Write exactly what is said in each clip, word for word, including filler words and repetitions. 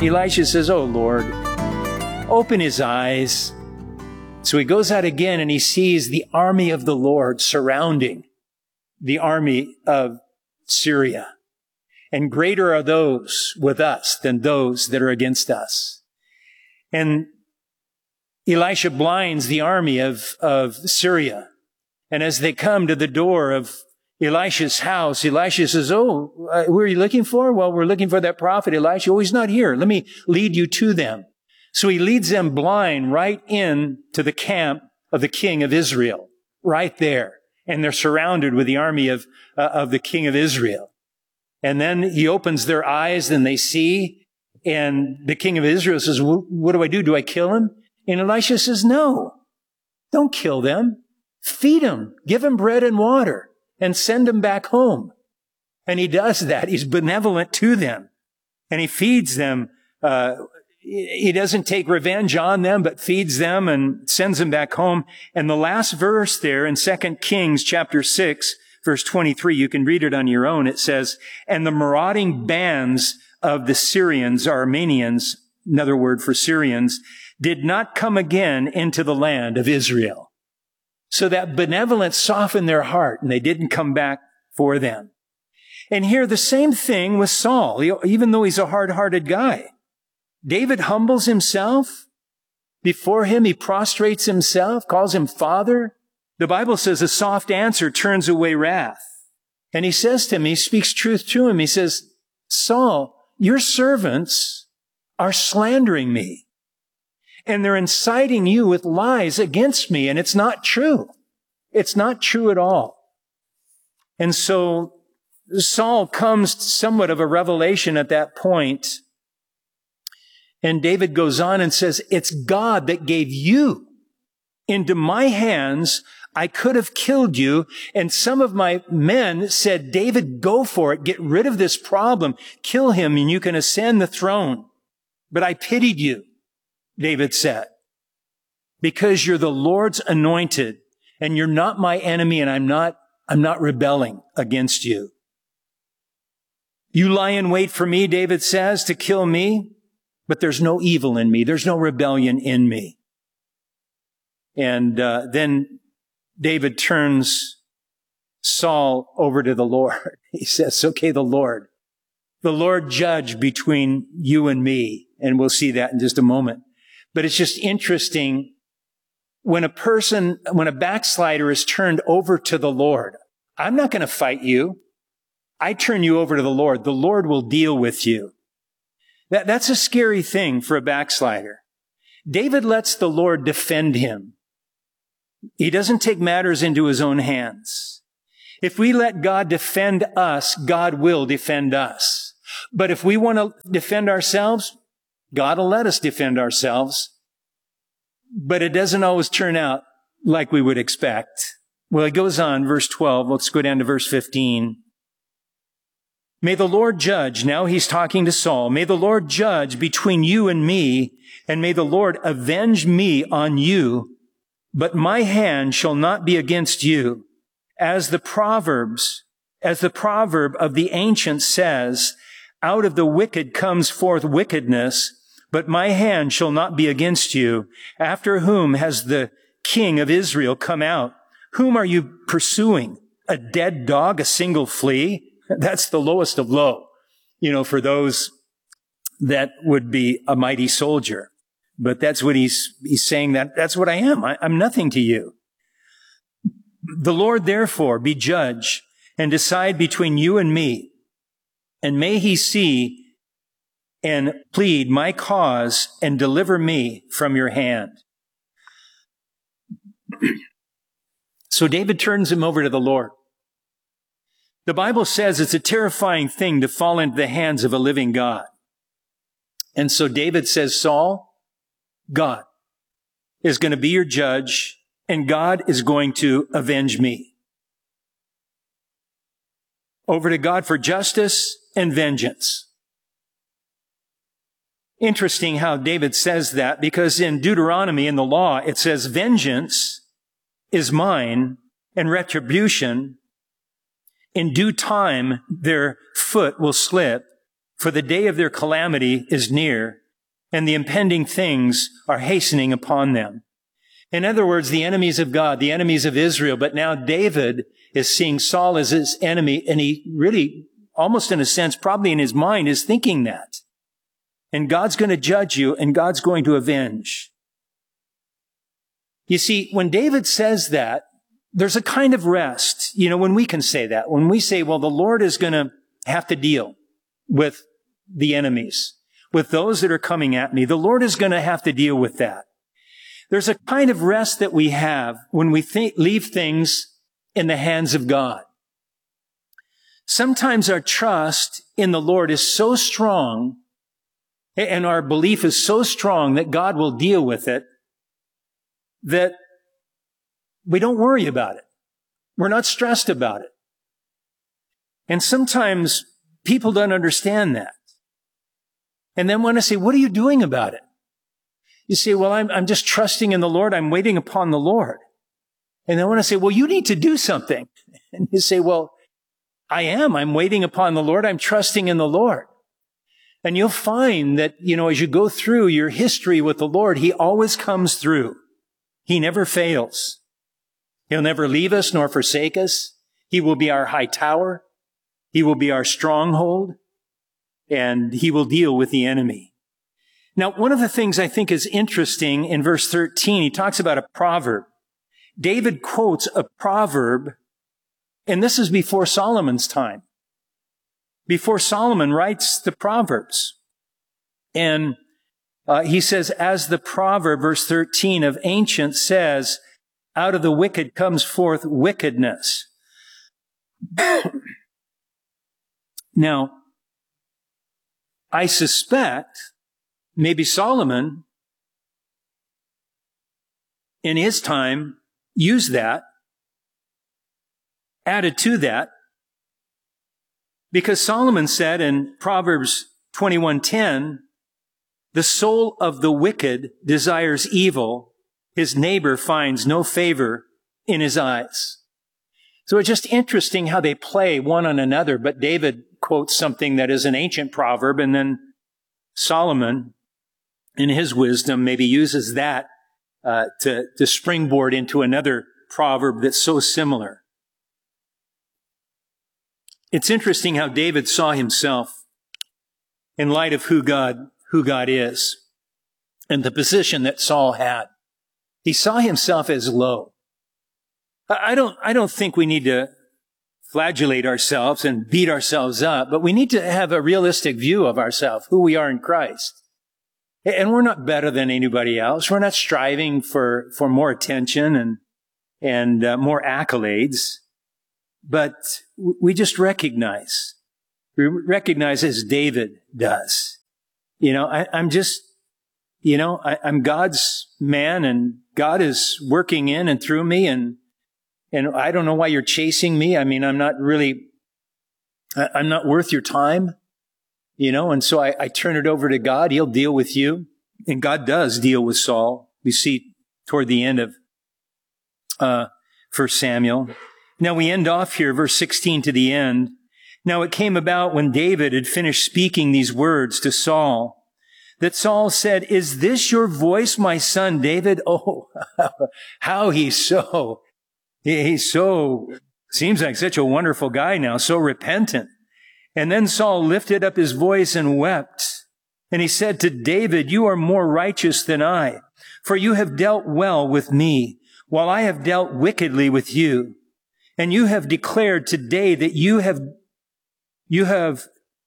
Elisha says, "Oh, Lord, open his eyes." So he goes out again and he sees the army of the Lord surrounding the army of Syria. And greater are those with us than those that are against us. And Elisha blinds the army of, of Syria. And as they come to the door of Elisha's house, Elisha says, "Oh, uh, who are you looking for?" "Well, we're looking for that prophet Elisha." "Oh, he's not here. Let me lead you to them." So he leads them blind right in to the camp of the king of Israel, right there. And they're surrounded with the army of, uh, of the king of Israel. And then he opens their eyes and they see, and the king of Israel says, "What do I do? Do I kill him?" And Elisha says, "No, don't kill them. Feed them, give them bread and water, and send them back home." And he does that. He's benevolent to them. And he feeds them. Uh, he doesn't take revenge on them, but feeds them and sends them back home. And the last verse there in Second Kings chapter six, verse twenty-three, you can read it on your own. It says, "And the marauding bands of the Syrians," Armenians, another word for Syrians, "did not come again into the land of Israel." So that benevolence softened their heart, and they didn't come back for them. And here, the same thing with Saul, even though he's a hard-hearted guy. David humbles himself. Before him, he prostrates himself, calls him Father. The Bible says a soft answer turns away wrath. And he says to him, he speaks truth to him. He says, "Saul, your servants are slandering me. And they're inciting you with lies against me, and it's not true. It's not true at all." And so Saul comes to somewhat of a revelation at that point. And David goes on and says, "It's God that gave you into my hands. I could have killed you." And some of my men said, "David, go for it. Get rid of this problem. Kill him and you can ascend the throne. But I pitied you," David said, "because you're the Lord's anointed and you're not my enemy, and I'm not, I'm not rebelling against you. You lie in wait for me," David says, "to kill me, but there's no evil in me. There's no rebellion in me." And uh, then David turns Saul over to the Lord. He says, "Okay, the Lord, the Lord judge between you and me." And we'll see that in just a moment. But it's just interesting when a person, when a backslider is turned over to the Lord. I'm not going to fight you. I turn you over to the Lord. The Lord will deal with you. That, that's a scary thing for a backslider. David lets the Lord defend him. He doesn't take matters into his own hands. If we let God defend us, God will defend us. But if we want to defend ourselves, God will let us defend ourselves. But it doesn't always turn out like we would expect. Well, it goes on, verse twelve. Let's go down to verse fifteen. "May the Lord judge," now he's talking to Saul, "may the Lord judge between you and me, and may the Lord avenge me on you, but my hand shall not be against you. As the Proverbs, as the proverb of the ancients says, out of the wicked comes forth wickedness, but my hand shall not be against you. After whom has the king of Israel come out? Whom are you pursuing? A dead dog, a single flea?" That's the lowest of low, you know, for those that would be a mighty soldier. But that's what he's, he's saying, that that's what I am. I, I'm nothing to you. "The Lord therefore be judge and decide between you and me. And may he see and plead my cause and deliver me from your hand." So David turns him over to the Lord. The Bible says it's a terrifying thing to fall into the hands of a living God. And so David says, "Saul, God is going to be your judge, and God is going to avenge me." Over to God for justice and vengeance. Interesting how David says that, because in Deuteronomy, in the law, it says, "Vengeance is mine, and retribution, in due time their foot will slip, for the day of their calamity is near, and the impending things are hastening upon them. In other words, the enemies of God, the enemies of Israel. But now David is seeing Saul as his enemy, and he really, almost in a sense, probably in his mind, is thinking that. And God's going to judge you, and God's going to avenge. You see, when David says that, there's a kind of rest, you know, when we can say that. When we say, well, the Lord is going to have to deal with the enemies, with those that are coming at me. The Lord is going to have to deal with that. There's a kind of rest that we have when we th- leave things in the hands of God. Sometimes our trust in the Lord is so strong, and our belief is so strong that God will deal with it, that we don't worry about it. We're not stressed about it. And sometimes people don't understand that. And then want to say, what are you doing about it? You say, well, I'm, I'm just trusting in the Lord. I'm waiting upon the Lord. And they want to say, well, you need to do something. And you say, well, I am. I'm waiting upon the Lord. I'm trusting in the Lord. And you'll find that, you know, as you go through your history with the Lord, He always comes through. He never fails. He'll never leave us nor forsake us. He will be our high tower. He will be our stronghold. And He will deal with the enemy. Now, one of the things I think is interesting in verse thirteen, he talks about a proverb. David quotes a proverb, and this is before Solomon's time. Before Solomon writes the Proverbs. And uh, he says, as the proverb, verse thirteen of ancient says, out of the wicked comes forth wickedness. Now, I suspect maybe Solomon, in his time, used that, added to that, because Solomon said in Proverbs twenty-one ten, the soul of the wicked desires evil, his neighbor finds no favor in his eyes. So it's just interesting how they play one on another, but David quotes something that is an ancient proverb, and then Solomon, in his wisdom, maybe uses that uh, to, to springboard into another proverb that's so similar. It's interesting how David saw himself in light of who God, who God is and the position that Saul had. He saw himself as low. I don't, I don't think we need to flagellate ourselves and beat ourselves up, but we need to have a realistic view of ourselves, who we are in Christ. And we're not better than anybody else. We're not striving for, for more attention and, and uh, more accolades. But we just recognize, we recognize as David does. You know, I, I'm just, you know, I, I'm God's man, and God is working in and through me, and, and I don't know why you're chasing me. I mean, I'm not really, I, I'm not worth your time. You know, and so I, I turn it over to God. He'll deal with you. And God does deal with Saul. We see toward the end of uh, First Samuel. Now we end off here, verse sixteen to the end. Now it came about when David had finished speaking these words to Saul, that Saul said, is this your voice, my son David? Oh, how he's so, he's so, seems like such a wonderful guy now, so repentant. And then Saul lifted up his voice and wept. And he said to David, you are more righteous than I, for you have dealt well with me, while I have dealt wickedly with you. And you have declared today that you have, you have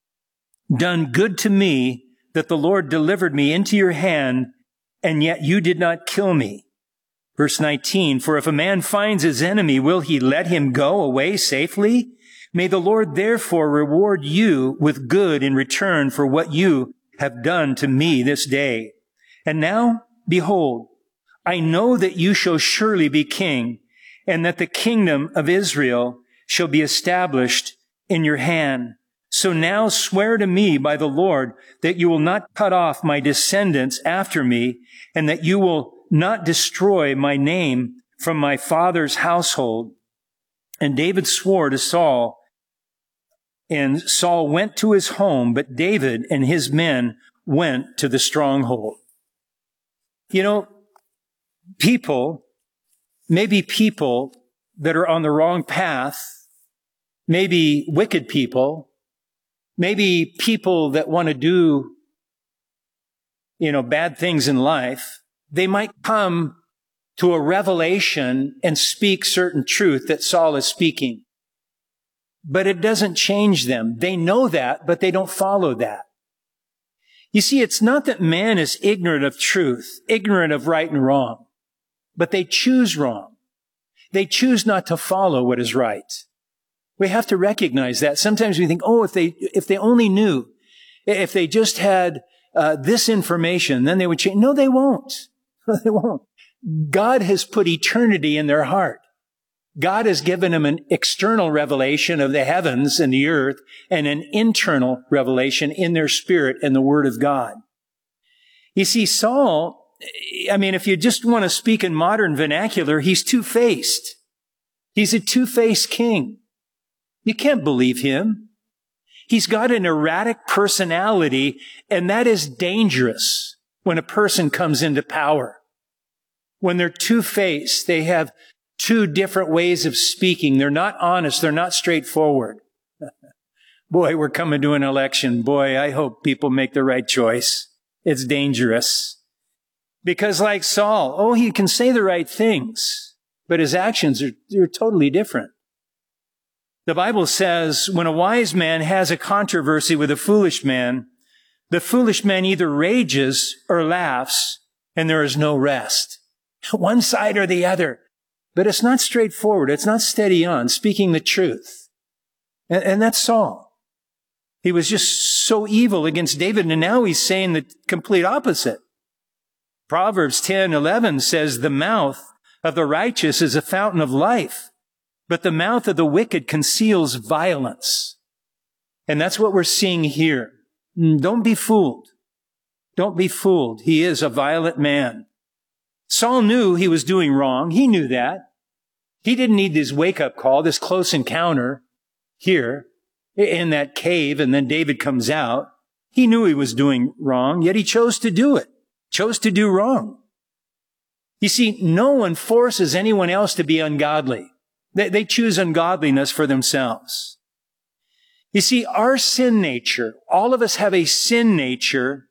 done good to me, that the Lord delivered me into your hand, and yet you did not kill me. Verse nineteen, for if a man finds his enemy, will he let him go away safely? May the Lord therefore reward you with good in return for what you have done to me this day. And now, behold, I know that you shall surely be king, and that the kingdom of Israel shall be established in your hand. So now swear to me by the Lord that you will not cut off my descendants after me, and that you will not destroy my name from my father's household. And David swore to Saul And Saul went to his home, but David and his men went to the stronghold. You know, people, maybe people that are on the wrong path, maybe wicked people, maybe people that want to do, you know, bad things in life, they might come to a revelation and speak certain truth that Saul is speaking. But it doesn't change them. They know that, but they don't follow that. You see, it's not that man is ignorant of truth, ignorant of right and wrong, but they choose wrong. They choose not to follow what is right. We have to recognize that. Sometimes we think, oh, if they, if they only knew, if they just had uh, this information, then they would change. No, they won't. They won't. God has put eternity in their heart. God has given them an external revelation of the heavens and the earth and an internal revelation in their spirit and the Word of God. You see, Saul, I mean, if you just want to speak in modern vernacular, he's two-faced. He's a two-faced king. You can't believe him. He's got an erratic personality, and that is dangerous when a person comes into power. When they're two-faced, they have two different ways of speaking. They're not honest. They're not straightforward. Boy, we're coming to an election. Boy, I hope people make the right choice. It's dangerous. Because like Saul, oh, he can say the right things, but his actions are, are totally different. The Bible says when a wise man has a controversy with a foolish man, the foolish man either rages or laughs, and there is no rest. One side or the other. But it's not straightforward. It's not steady on, speaking the truth. And, and that's Saul. He was just so evil against David, and now he's saying the complete opposite. Proverbs ten eleven says, the mouth of the righteous is a fountain of life, but the mouth of the wicked conceals violence. And that's what we're seeing here. Don't be fooled. Don't be fooled. He is a violent man. Saul knew he was doing wrong. He knew that. He didn't need this wake-up call, this close encounter here in that cave, and then David comes out. He knew he was doing wrong, yet he chose to do it, chose to do wrong. You see, no one forces anyone else to be ungodly. They, they choose ungodliness for themselves. You see, our sin nature, all of us have a sin nature,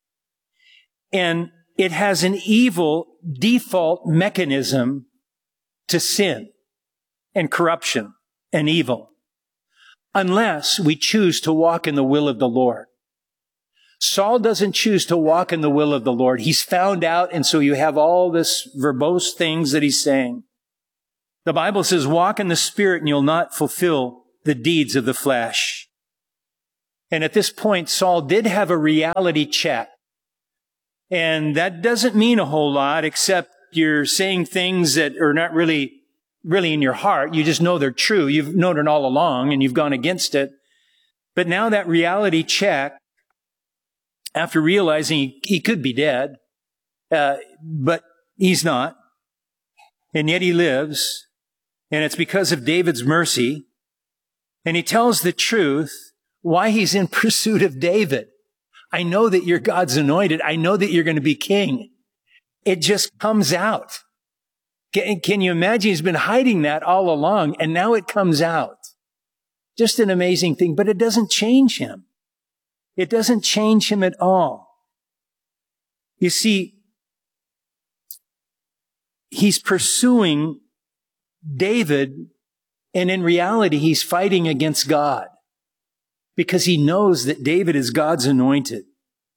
and it has an evil default mechanism to sin and corruption and evil, unless we choose to walk in the will of the Lord. Saul doesn't choose to walk in the will of the Lord. He's found out, and so you have all this verbose things that he's saying. The Bible says, walk in the Spirit and you'll not fulfill the deeds of the flesh. And at this point, Saul did have a reality check. And that doesn't mean a whole lot, except you're saying things that are not really, really in your heart. You just know they're true. You've known it all along and you've gone against it. But now that reality check, after realizing he, he could be dead, uh, but he's not, and yet he lives, and it's because of David's mercy, and he tells the truth why he's in pursuit of David. I know that you're God's anointed. I know that you're going to be king. It just comes out. Can, can you imagine? He's been hiding that all along, and now it comes out. Just an amazing thing, but it doesn't change him. It doesn't change him at all. You see, he's pursuing David, and in reality, he's fighting against God, because he knows that David is God's anointed.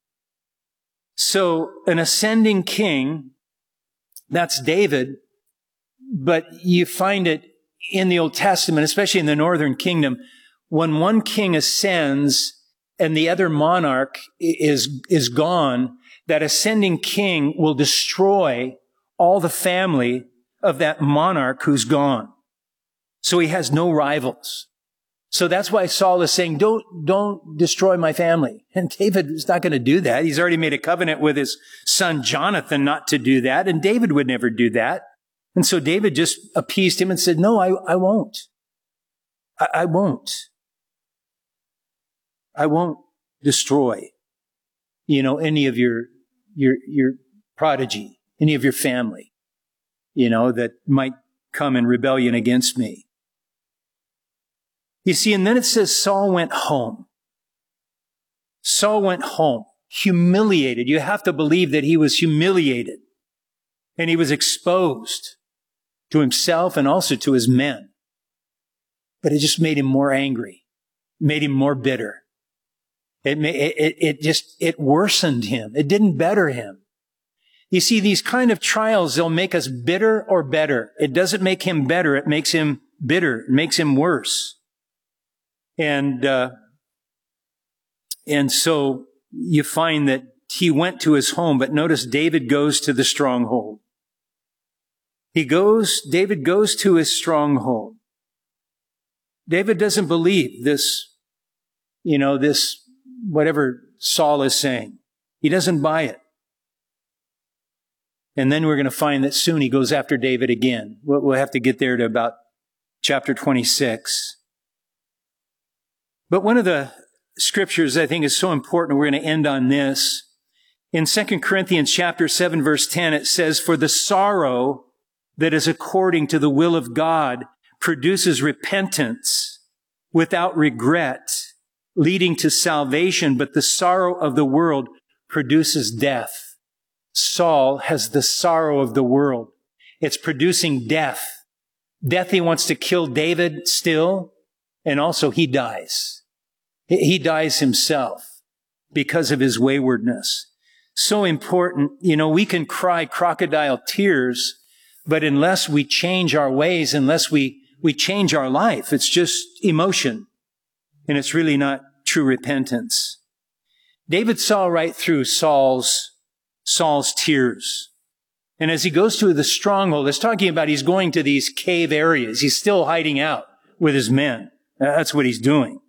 So an ascending king, that's David, but you find it in the Old Testament, especially in the northern kingdom, when one king ascends and the other monarch is, is gone, that ascending king will destroy all the family of that monarch who's gone. So he has no rivals. So that's why Saul is saying, don't, don't destroy my family. And David is not going to do that. He's already made a covenant with his son Jonathan not to do that. And David would never do that. And so David just appeased him and said, no, I, I won't. I, I won't. I won't destroy, you know, any of your, your, your prodigy, any of your family, you know, that might come in rebellion against me. You see, and then it says Saul went home. Saul went home, humiliated. You have to believe that he was humiliated and he was exposed to himself and also to his men. But it just made him more angry, made him more bitter. It, it, it just, it worsened him. It didn't better him. You see, these kind of trials, they'll make us bitter or better. It doesn't make him better. It makes him bitter. It makes him worse. And, uh, and so you find that he went to his home, but notice David goes to the stronghold. He goes, David goes to his stronghold. David doesn't believe this, you know, this, whatever Saul is saying. He doesn't buy it. And then we're going to find that soon he goes after David again. We'll have to get there to about chapter twenty-six. But one of the scriptures I think is so important, we're going to end on this. In Second Corinthians chapter seven, verse ten, it says, "For the sorrow that is according to the will of God produces repentance without regret, leading to salvation, but the sorrow of the world produces death." Saul has the sorrow of the world. It's producing death. Death, he wants to kill David still, and also he dies. He dies himself because of his waywardness. So important, you know, we can cry crocodile tears, but unless we change our ways, unless we, we change our life, it's just emotion. And it's really not true repentance. David saw right through Saul's, Saul's tears. And as he goes to the stronghold, it's talking about he's going to these cave areas. He's still hiding out with his men. That's what he's doing.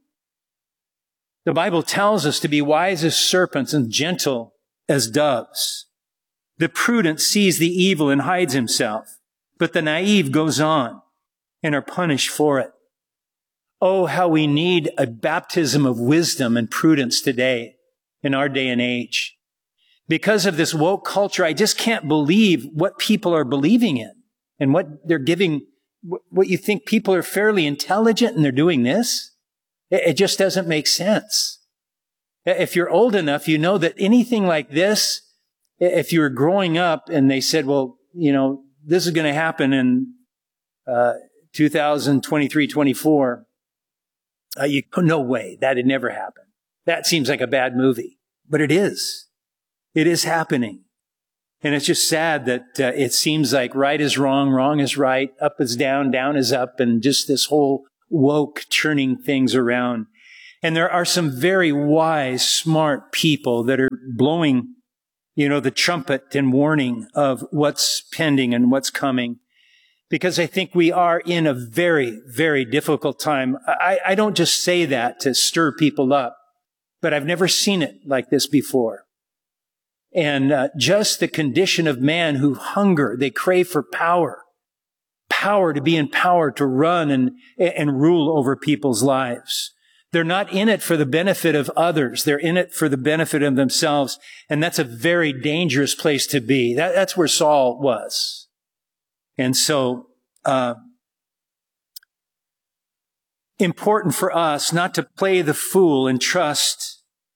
The Bible tells us to be wise as serpents and gentle as doves. The prudent sees the evil and hides himself, but the naive goes on and are punished for it. Oh, how we need a baptism of wisdom and prudence today in our day and age. Because of this woke culture, I just can't believe what people are believing in and what they're giving, what you think people are fairly intelligent and they're doing this. It just doesn't make sense. If you're old enough, you know that anything like this, if you were growing up and they said, well, you know, this is going to happen in uh, two thousand twenty-three, twenty-four, uh, you, no way, that had never happened. That seems like a bad movie, but it is. It is happening. And it's just sad that uh, it seems like right is wrong, wrong is right, up is down, down is up, and just this whole woke churning things around. And there are some very wise, smart people that are blowing, you know, the trumpet and warning of what's pending and what's coming. Because I think we are in a very, very difficult time. I, I don't just say that to stir people up, but I've never seen it like this before. And uh, just the condition of man who hunger, they crave for power. Power to be in power, to run and, and rule over people's lives. They're not in it for the benefit of others. They're in it for the benefit of themselves. And that's a very dangerous place to be. That, that's where Saul was. And so, uh, important for us not to play the fool and trust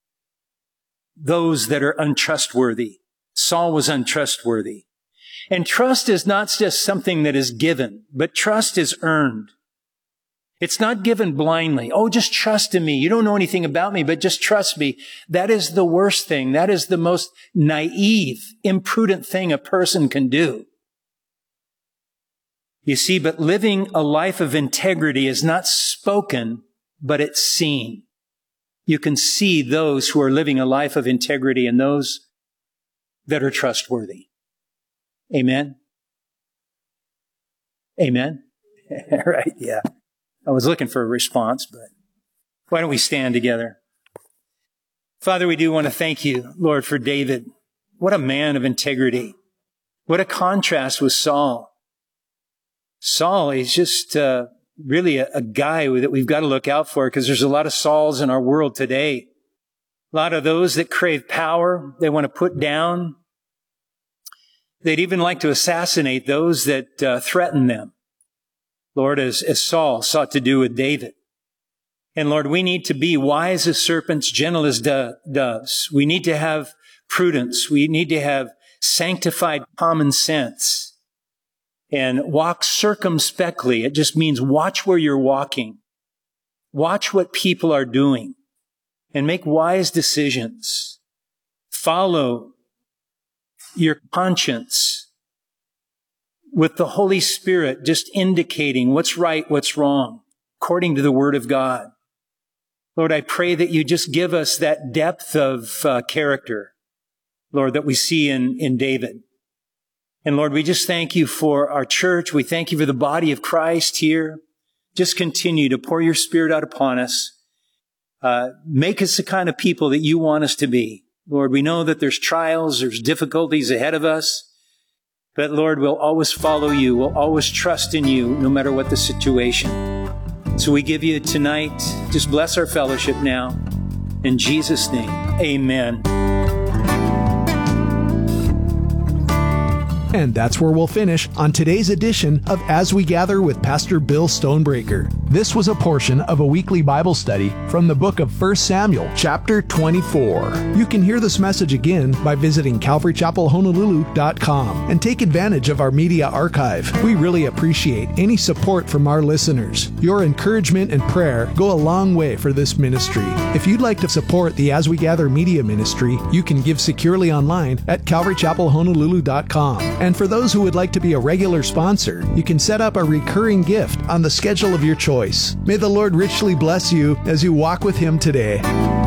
those that are untrustworthy. Saul was untrustworthy. And trust is not just something that is given, but trust is earned. It's not given blindly. Oh, just trust in me. You don't know anything about me, but just trust me. That is the worst thing. That is the most naive, imprudent thing a person can do. You see, but living a life of integrity is not spoken, but it's seen. You can see those who are living a life of integrity and those that are trustworthy. Amen? Amen? Right, yeah. I was looking for a response, but why don't we stand together? Father, we do want to thank you, Lord, for David. What a man of integrity. What a contrast with Saul. Saul, he's just, uh, really a, a guy that we've got to look out for, because there's a lot of Sauls in our world today. A lot of those that crave power, they want to put down. They'd even like to assassinate those that uh, threaten them. Lord, as, as Saul sought to do with David. And Lord, we need to be wise as serpents, gentle as do- doves. We need to have prudence. We need to have sanctified common sense and walk circumspectly. It just means watch where you're walking. Watch what people are doing and make wise decisions. Follow your conscience with the Holy Spirit just indicating what's right, what's wrong, according to the Word of God. Lord, I pray that you just give us that depth of uh, character, Lord, that we see in, in David. And Lord, we just thank you for our church. We thank you for the body of Christ here. Just continue to pour your Spirit out upon us. Uh, make us the kind of people that you want us to be. Lord, we know that there's trials, there's difficulties ahead of us. But Lord, we'll always follow you. We'll always trust in you, no matter what the situation. So we give you tonight, just bless our fellowship now. In Jesus' name, amen. And that's where we'll finish on today's edition of As We Gather with Pastor Bill Stonebreaker. This was a portion of a weekly Bible study from the book of First Samuel, chapter twenty-four. You can hear this message again by visiting calvary chapel honolulu dot com and take advantage of our media archive. We really appreciate any support from our listeners. Your encouragement and prayer go a long way for this ministry. If you'd like to support the As We Gather media ministry, you can give securely online at calvary chapel honolulu dot com. And for those who would like to be a regular sponsor, you can set up a recurring gift on the schedule of your choice. May the Lord richly bless you as you walk with Him today.